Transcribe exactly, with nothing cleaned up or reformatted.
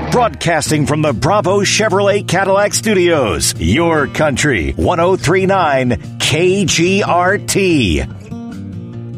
Broadcasting from the Bravo Chevrolet Cadillac Studios, your country, one oh three point nine K G R T.